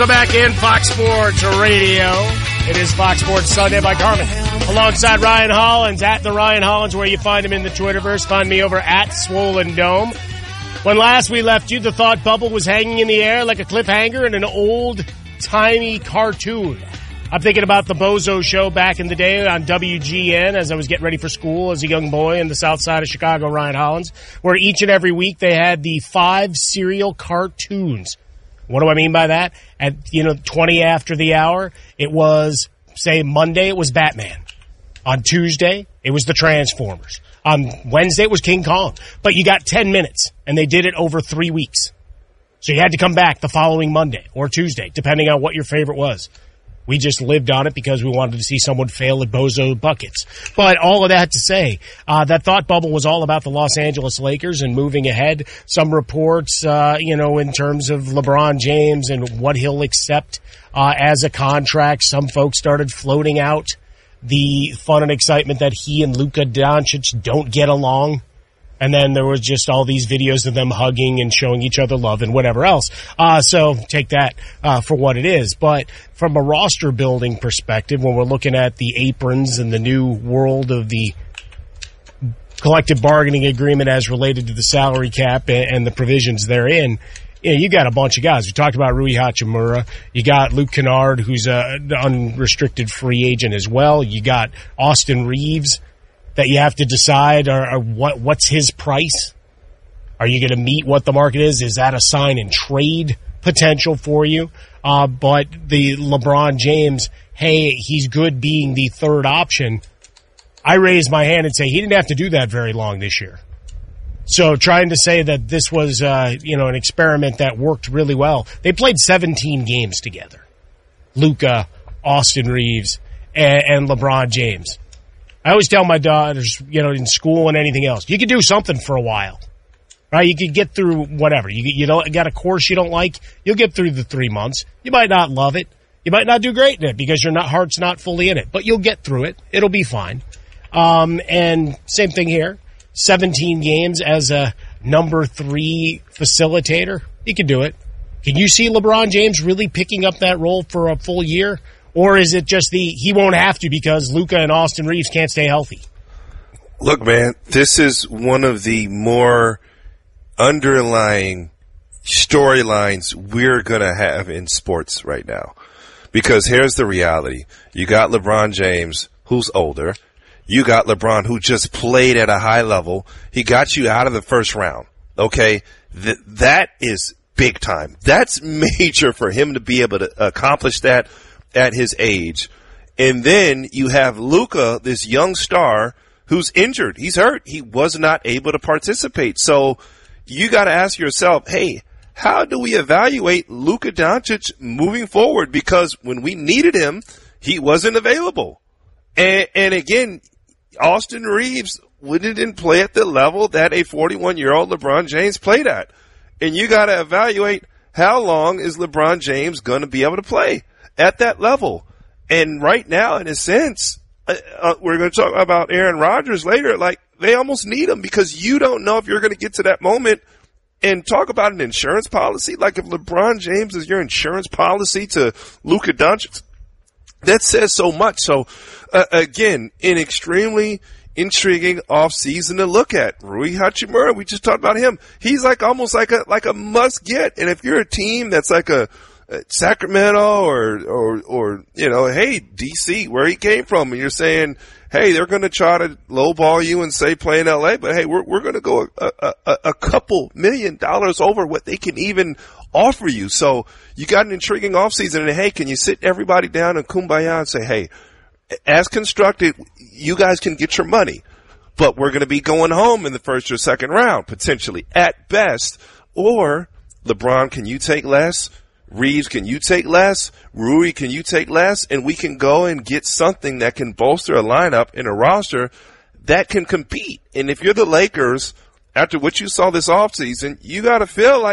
Welcome back in Fox Sports Radio. It is Fox Sports Sunday by Carmen. Alongside Ryan Hollins at the Ryan Hollins, where you find him in the Twitterverse. Find me over at Swollen Dome. When last we left you, the thought bubble was hanging in the air like a cliffhanger in an old-timey cartoon. I'm thinking about the Bozo Show back in the day on WGN as I was getting ready for school as a young boy in the south side of Chicago, Ryan Hollins, where each and every week they had the 5 serial cartoons. What do I mean by that? At, 20 after the hour, it was, say, Monday, it was Batman. On Tuesday, it was the Transformers. On Wednesday, it was King Kong. But you got 10 minutes, and they did it over 3 weeks. So you had to come back the following Monday or Tuesday, depending on what your favorite was. We just lived on it because we wanted to see someone fail at Bozo buckets. But all of that to say, that thought bubble was all about the Los Angeles Lakers and moving ahead. Some reports, in terms of LeBron James and what he'll accept as a contract. Some folks started floating out the fun and excitement that he and Luka Doncic don't get along. And then there was just all these videos of them hugging and showing each other love and whatever else. So take that for what it is. But from a roster building perspective, when we're looking at the aprons and the new world of the collective bargaining agreement as related to the salary cap and the provisions therein, you got a bunch of guys. We talked about Rui Hachimura. You got Luke Kennard, who's an unrestricted free agent as well. You got Austin Reeves, that you have to decide what's his price. Are you going to meet what the market is? Is that a sign and trade potential for you? But the LeBron James, hey, he's good being the third option. I raise my hand and say he didn't have to do that very long this year. So trying to say that this was, an experiment that worked really well. They played 17 games together. Luka, Austin Reeves, and LeBron James. I always tell my daughters, in school and anything else, you could do something for a while, right? You could get through whatever. You got a course you don't like, you'll get through the 3 months. You might not love it. You might not do great in it because your heart's not fully in it, but you'll get through it. It'll be fine. And same thing here. 17 games as a number 3 facilitator. You can do it. Can you see LeBron James really picking up that role for a full year? Or is it just he won't have to because Luka and Austin Reeves can't stay healthy? Look, man, this is one of the more underlying storylines we're going to have in sports right now. Because here's the reality. You got LeBron James, who's older. You got LeBron, who just played at a high level. He got you out of the first round. Okay? That is big time. That's major for him to be able to accomplish that at his age. And then you have Luka, this young star, who's injured. He's hurt. He was not able to participate. So you got to ask yourself, hey, how do we evaluate Luka Doncic moving forward? Because when we needed him, he wasn't available. And again, Austin Reeves didn't play at the level that a 41-year-old LeBron James played at. And you got to evaluate how long is LeBron James going to be able to play at that level. And right now, in a sense, we're going to talk about Aaron Rodgers later, like they almost need him because you don't know if you're going to get to that moment. And talk about an insurance policy. Like if LeBron James is your insurance policy to Luka Doncic, that says so much. So, again, an extremely intriguing offseason to look at. Rui Hachimura, we just talked about him. He's almost like a must get. And if you're a team that's like a Sacramento or hey, DC, where he came from, and you're saying, hey, they're going to try to lowball you and say play in LA, but hey, we're going to go a couple $1 million over what they can even offer you. So you got an intriguing offseason, and hey, can you sit everybody down and kumbaya and say, hey, as constructed, you guys can get your money, but we're going to be going home in the first or second round, potentially, at best. Or, LeBron, can you take less? Reeves, can you take less? Rui, can you take less? And we can go and get something that can bolster a lineup in a roster that can compete. And if you're the Lakers, after what you saw this offseason, you got to feel like